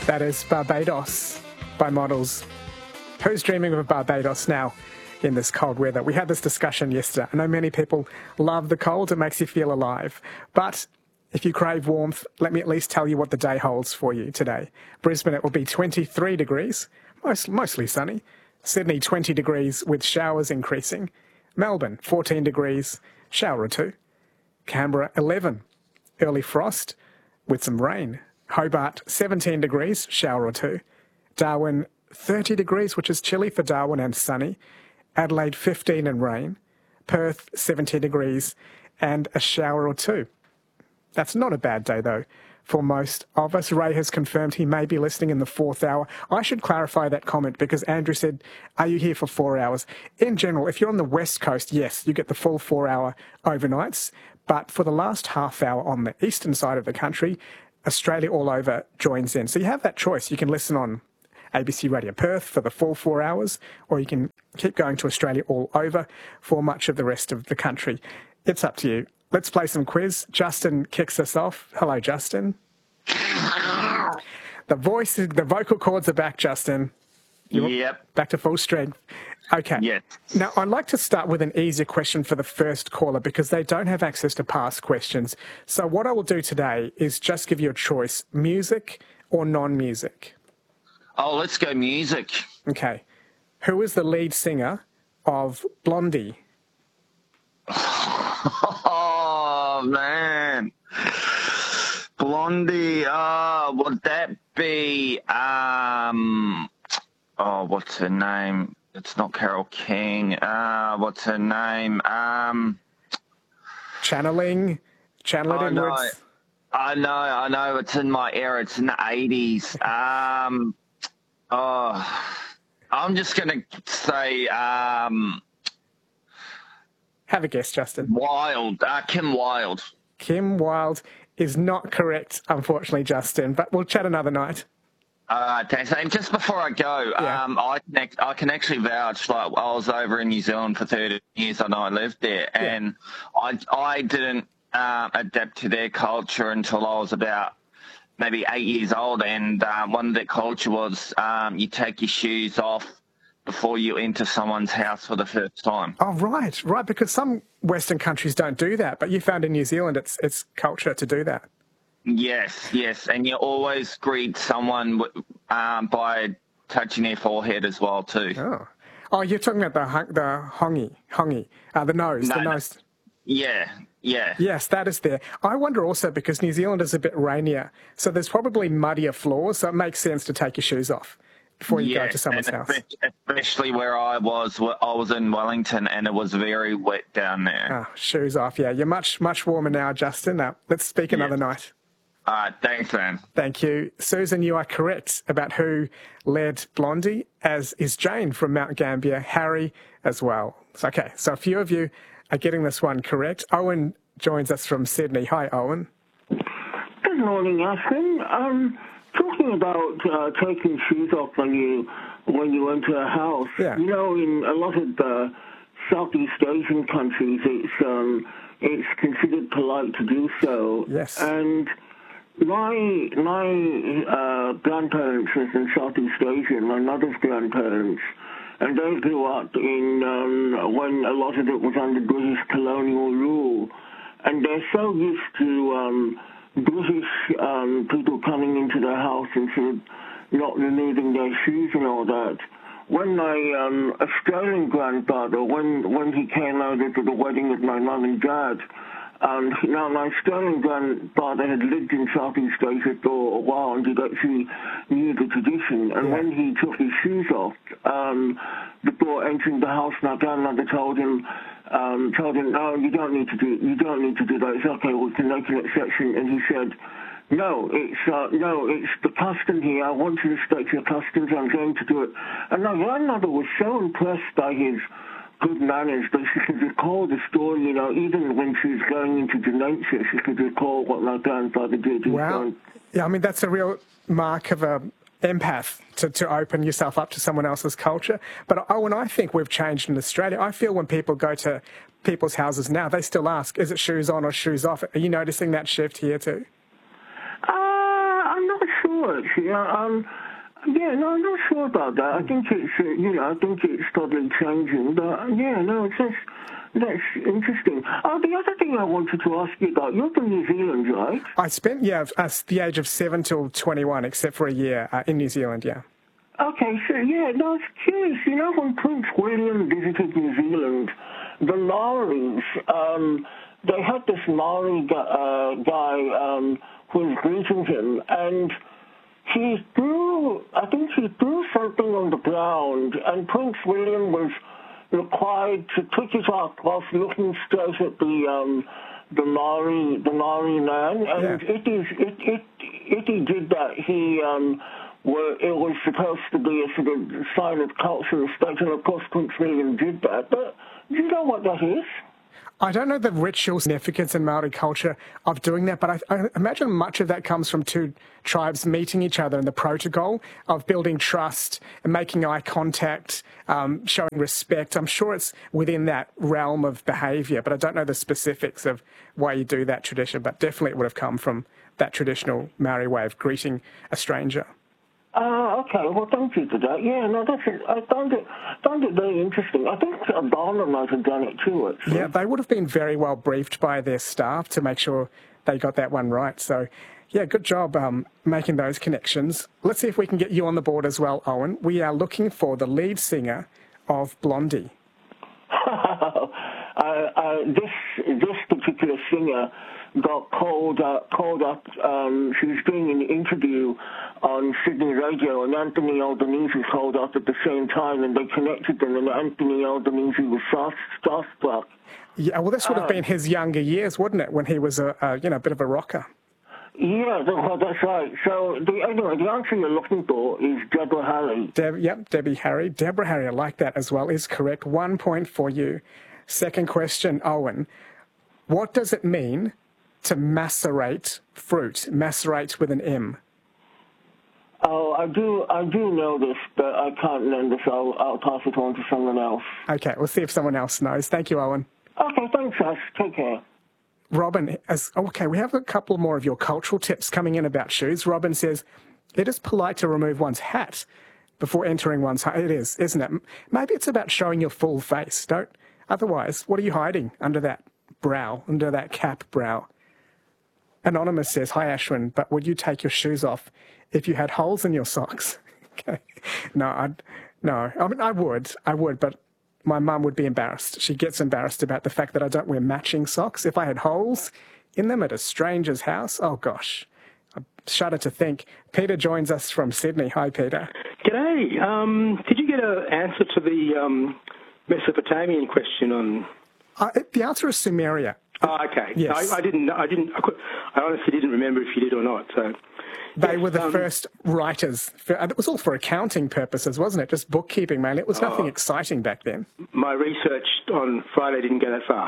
That is Barbados by Models. Who's dreaming of Barbados now in this cold weather? We had this discussion yesterday. I know many people love the cold. It makes you feel alive. But if you crave warmth, let me at least tell you what the day holds for you today. Brisbane, it will be 23 degrees, mostly sunny. Sydney, 20 degrees with showers increasing. Melbourne, 14 degrees, shower or two. Canberra, 11, early frost with some rain. Hobart, 17 degrees, shower or two. Darwin, 30 degrees, which is chilly for Darwin and sunny. Adelaide, 15 and rain. Perth, 17 degrees and a shower or two. That's not a bad day, though, for most of us. Ray has confirmed he may be listening in the 4th hour. I should clarify that comment because Andrew said, are you here for 4 hours? In general, if you're on the West Coast, yes, you get the full 4-hour overnights. But for the last half hour on the eastern side of the country, Australia all over joins in. So you have that choice. You can listen on ABC Radio Perth for the full 4 hours, or you can keep going to Australia all over for much of the rest of the country. It's up to you. Let's play some quiz. Justin kicks us off. Hello, Justin. The vocal cords are back, Justin. Yep. Back to full strength. Okay. Yes. Now, I'd like to start with an easier question for the first caller because they don't have access to past questions. So what I will do today is just give you a choice, music or non-music. Oh, let's go music. Okay. Who is the lead singer of Blondie? Oh, man. Blondie, would that be, what's her name? It's not Carole King. What's her name? Channel it inwards. I know. It's in my era. It's in the 80s. I'm just going to say... Have a guess, Justin. Wilde. Kim Wilde. Kim Wilde is not correct, unfortunately, Justin, but we'll chat another night. Thanks. And just before I go, Yeah. I can actually vouch, like, I was over in New Zealand for 30 years and I lived there, and I didn't adapt to their culture until I was about maybe 8 years old, and one of their culture was you take your shoes off before you enter someone's house for the first time. Oh, right, because some Western countries don't do that, but you found in New Zealand it's culture to do that. Yes, and you always greet someone by touching their forehead as well too. Oh, you're talking about the hongi, the nose, the nose. Yeah. Yes, that is there. I wonder also because New Zealand is a bit rainier, so there's probably muddier floors, so it makes sense to take your shoes off before you go to someone's house. Especially where I was in Wellington and it was very wet down there. Oh, shoes off, yeah. You're much warmer now, Justin. Let's speak another night. All right, thanks, man. Thank you. Susan, you are correct about who led Blondie, as is Jane from Mount Gambier, Harry as well. Okay, so a few of you are getting this one correct. Owen joins us from Sydney. Hi, Owen. Good morning, Ashton. Talking about taking shoes off when you enter a house, you know, in a lot of Southeast Asian countries, it's considered polite to do so. Yes. And my grandparents was in Southeast Asia, my mother's grandparents, and they grew up in when a lot of it was under British colonial rule, and they're so used to British people coming into their house and sort of not removing their shoes and all that. When my Australian grandfather, when he came over to the wedding of my mum and dad, now my Australian grandfather had lived in Southeast Asia for a while and he actually knew the tradition. And when he took his shoes off before entering the house, my grandmother told him, no, you don't need to do that. It's okay, we can make an exception. And he said, no, it's the custom here. I want to respect your customs. I'm going to do it. And my grandmother was so impressed by his good manners that she could recall the story, you know, even when she was going into dementia, she could recall what my grandfather did. Wow. Yeah, I mean, that's a real mark of a empath to open yourself up to someone else's culture. But when I think we've changed in Australia, I feel when people go to people's houses now, they still ask, is it shoes on or shoes off? Are you noticing that shift here too? I'm not sure. Yeah, no, I'm not sure about that. I think it's, I think it's totally changing. But yeah, no, that's interesting. The other thing I wanted to ask you about, you're from New Zealand, right? I spent, the age of 7 till 21, except for a year in New Zealand, yeah. Okay, so yeah, no, I was curious. When Prince William visited New Zealand, the Maoris, they had this Maori guy who was greeting him, and I think he threw something on the ground, and Prince William was required to pick it up whilst looking straight at the Maori man, and if he did that, it was supposed to be a sort of sign of cultural respect, and of course Prince William did that. But do you know what that is? I don't know the ritual significance in Maori culture of doing that, but I imagine much of that comes from two tribes meeting each other and the protocol of building trust and making eye contact, showing respect. I'm sure it's within that realm of behaviour, but I don't know the specifics of why you do that tradition, but definitely it would have come from that traditional Maori way of greeting a stranger. Okay, well, thank you for that. Yeah, no, I found it very interesting. I think Obama might have done it too, actually. Yeah, they would have been very well briefed by their staff to make sure they got that one right. So, yeah, good job making those connections. Let's see if we can get you on the board as well, Owen. We are looking for the lead singer of Blondie. This particular singer got called up. She was doing an interview on Sydney radio, and Anthony Albanese called up at the same time, and they connected them, and Anthony Albanese was starstruck. Yeah, well, this would have been his younger years, wouldn't it, when he was a bit of a rocker? Yeah, that's right. So, the answer you're looking for is Deborah Harry. Debbie Harry. Deborah Harry, I like that as well, is correct. 1 point for you. Second question, Owen. What does it mean to macerate fruit? Macerate with an M. Oh, I do know this, but I can't remember, so I'll pass it on to someone else. Okay, we'll see if someone else knows. Thank you, Owen. Okay, thanks, Ash. Take care. Robin, we have a couple more of your cultural tips coming in about shoes. Robin says, it is polite to remove one's hat before entering one's home. It is, isn't it? Maybe it's about showing your full face. Otherwise, what are you hiding under that brow, under that cap brow? Anonymous says, hi, Ashwin, but would you take your shoes off if you had holes in your socks? Okay. No. I mean, I would, but my mum would be embarrassed. She gets embarrassed about the fact that I don't wear matching socks. If I had holes in them at a stranger's house, oh gosh, I shudder to think. Peter joins us from Sydney. Hi, Peter. G'day. Did you get an answer to the Mesopotamian question on? The answer is Sumeria. Oh, okay. Yes. I honestly didn't remember if you did or not. So they were the first writers. It was all for accounting purposes, wasn't it? Just bookkeeping, man. It was nothing exciting back then. My research on Friday didn't go that far.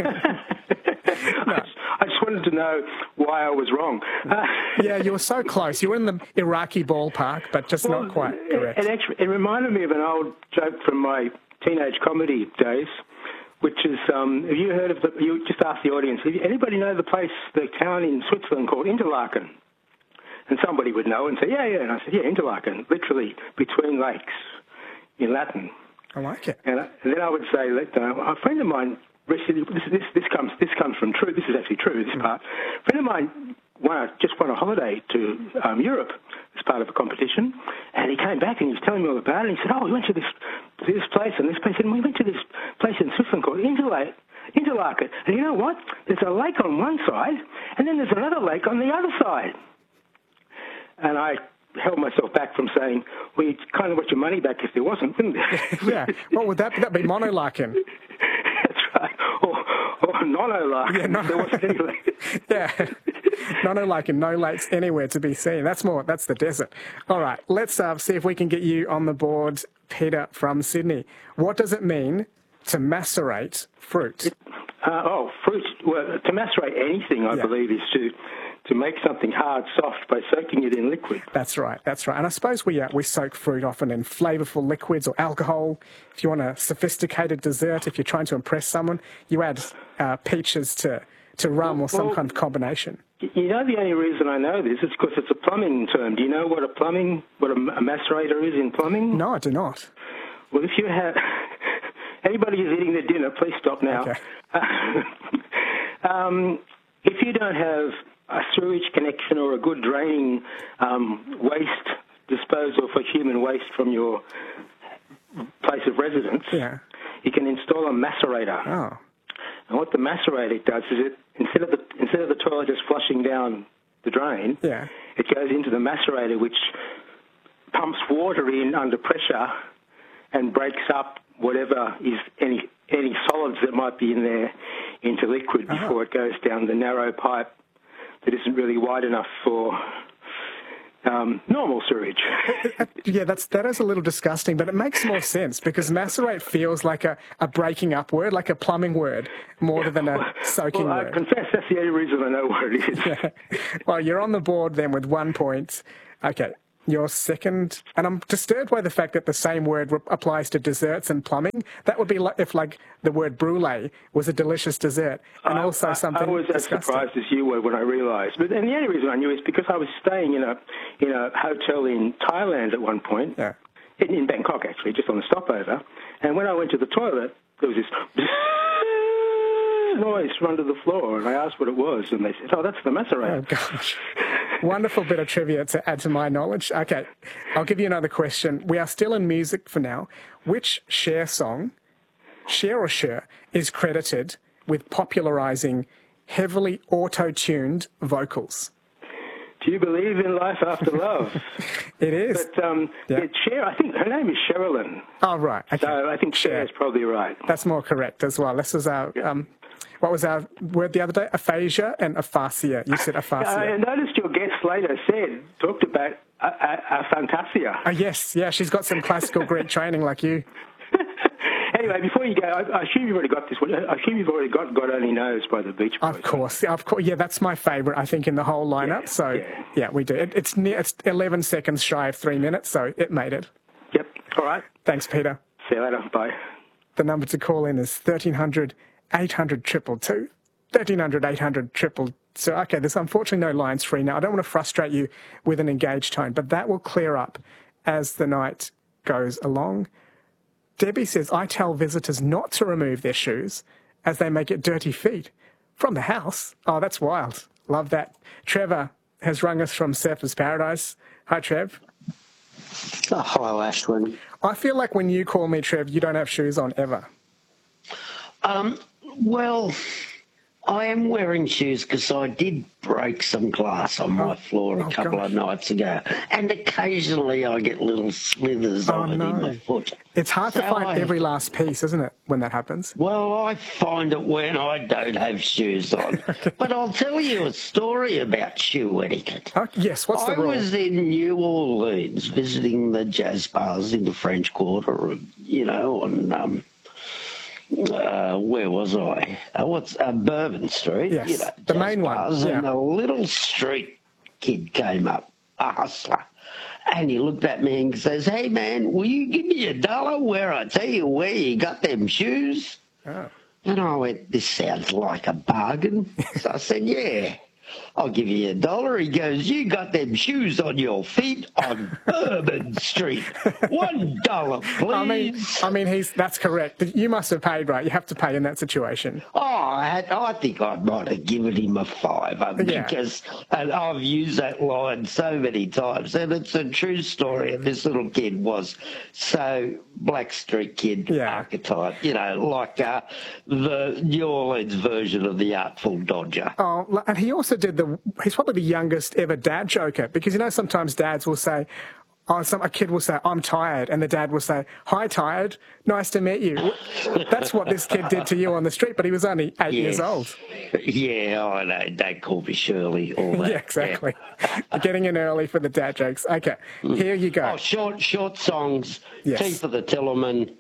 No. I just wanted to know why I was wrong. Yeah, you were so close. You were in the Iraqi ballpark, but just not quite correct. It reminded me of an old joke from my teenage comedy days, which is, have you heard of you just asked the audience, anybody know the town in Switzerland called Interlaken? And somebody would know and say, yeah. And I said, yeah, Interlaken, literally between lakes in Latin. I like it. And then I would say, a friend of mine, this comes from true, this is actually true, this part. A friend of mine just won a holiday to Europe as part of a competition, and he came back and he was telling me all about it, and he said, we went to this place and this place, and we went to this place in Switzerland called Interlaken. And you know what? There's a lake on one side, and then there's another lake on the other side. And I held myself back from saying, well, you'd kind of want your money back if there wasn't, wouldn't there? Yeah. What would that be? That'd be Monolaken. That's right. Or Nonolaken. Yeah, there wasn't any lake. Yeah. Nonolaken, no lakes anywhere to be seen. That's the desert. All right. Let's see if we can get you on the board, Peter from Sydney. What does it mean to macerate fruit? Fruit. Well, to macerate anything, I believe, is to make something hard soft by soaking it in liquid. That's right. And I suppose we soak fruit often in flavourful liquids or alcohol. If you want a sophisticated dessert, if you're trying to impress someone, you add peaches to rum or some kind of combination. You know, the only reason I know this is because it's a plumbing term. Do you know what a macerator is in plumbing? No, I do not. Well, if you have... Anybody who's eating their dinner, please stop now. Okay. If you don't have a sewage connection or a good draining waste disposal for human waste from your place of residence, you can install a macerator. Oh. And what the macerator does is it instead of the toilet just flushing down the drain, it goes into the macerator, which pumps water in under pressure and breaks up whatever is any solids that might be in there into liquid before it goes down the narrow pipe that isn't really wide enough for normal sewage. Yeah, that is a little disgusting, but it makes more sense because macerate feels like a breaking up word, like a plumbing word, more than a soaking word. I confess that's the only reason I know what it is. Well, you're on the board then with 1 point. Okay. Your second, and I'm disturbed by the fact that the same word applies to desserts and plumbing. That would be like if, the word brulee was a delicious dessert, and also something. I was as surprised as you were when I realised. And the only reason I knew is because I was staying in a hotel in Thailand at one point, in Bangkok actually, just on the stopover. And when I went to the toilet, there was this noise from under the floor, and I asked what it was, and they said, "Oh, that's the macerator." Oh gosh. Wonderful bit of trivia to add to my knowledge. Okay, I'll give you another question. We are still in music for now. Which Cher song, Cher or Cher, is credited with popularising heavily auto-tuned vocals? Do you believe in life after love? It is. But Cher, I think her name is Sherilyn. Oh, right. Okay. So I think Cher is probably right. That's more correct as well. This is our... what was our word the other day? Aphasia and aphasia. You said aphasia. I noticed your guest later talked about aphantasia. Yes, she's got some classical Greek training like you. Anyway, before you go, I assume you've already got this one. I assume you've already got God Only Knows by the Beach Boys. Of course. Yeah, that's my favourite, I think, in the whole lineup. We do. It's 11 seconds shy of 3 minutes, so it made it. Yep. All right. Thanks, Peter. See you later. Bye. The number to call in is 1300 800 222. 1300 800 222. So, okay, there's unfortunately no lines free now. I don't want to frustrate you with an engaged tone, but that will clear up as the night goes along. Debbie says, I tell visitors not to remove their shoes as they may get dirty feet from the house. Oh, that's wild. Love that. Trevor has rung us from Surfers Paradise. Hi, Trev. Oh, hello, Ashwin. I feel like when you call me, Trev, you don't have shoes on ever. Well, I am wearing shoes because I did break some glass on my floor a couple of nights ago, and occasionally I get little slithers of it in my foot. It's hard to find every last piece, isn't it, when that happens? Well, I find it when I don't have shoes on. But I'll tell you a story about shoe etiquette. Yes, what's the rule? I was in New Orleans visiting the jazz bars in the French Quarter, on... where was I? Bourbon Street. Yes, the main one. And a little street kid came up, a hustler, and he looked at me and says, "Hey, man, will you give me $1 where I tell you where you got them shoes?" Oh. And I went, this sounds like a bargain. So I said, yeah, I'll give you $1. He goes, you got them shoes on your feet on Bourbon Street. $1, please. I mean, that's correct. You must have paid, right? You have to pay in that situation. Oh, I think I might have given him a $5 because and I've used that line so many times, and it's a true story. And this little kid was so Blackstreet Kid archetype, like the New Orleans version of the Artful Dodger. Oh, and he also he's probably the youngest ever dad joker, because sometimes dads will say, a kid will say, I'm tired, and the dad will say, hi, tired, nice to meet you. That's what this kid did to you on the street, but he was only 8 years old. Yeah, I know. Dad called me Shirley, all that. Yeah, exactly. Getting in early for the dad jokes. Okay, here you go. Oh, short songs, yes. Teeth of the Tillerman,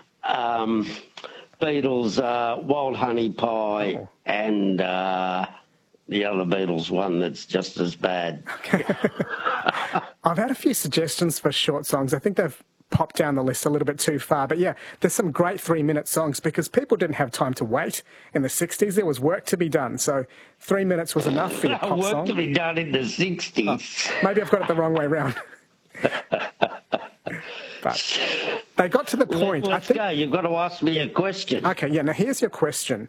Beatles, Wild Honey Pie, and the other Beatles one that's just as bad. Okay. I've had a few suggestions for short songs. I think they've pop down the list a little bit too far. But yeah, there's some great 3-minute songs because people didn't have time to wait in the 60s. There was work to be done. So 3 minutes was enough for your pop work song. to be done in the 60s. Oh, maybe I've got it the wrong way round. But they got to the point. Let's go. You've got to ask me a question. Okay, yeah, now here's your question.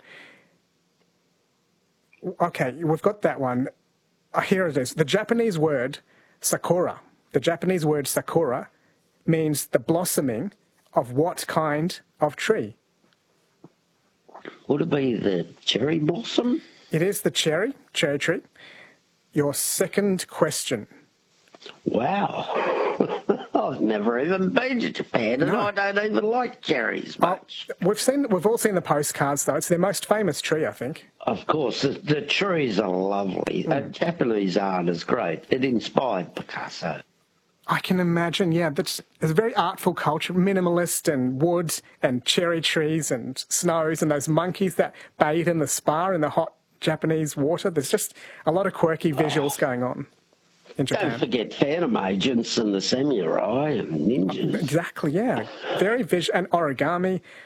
Okay, we've got that one. Here it is. The Japanese word sakura. The Japanese word sakura means the blossoming of what kind of tree? Would it be the cherry blossom? It is the cherry tree. Your second question. Wow. I've never even been to Japan, and I don't even like cherries much. We've all seen the postcards, though. It's their most famous tree, I think. Of course, the trees are lovely. Japanese art is great. It inspired Picasso. I can imagine, yeah. It's a very artful culture, minimalist and wood and cherry trees and snows and those monkeys that bathe in the spa in the hot Japanese water. There's just a lot of quirky visuals going on in Japan. Don't forget Phantom Agents and the samurai and ninjas. Exactly, yeah. Very visual. And origami.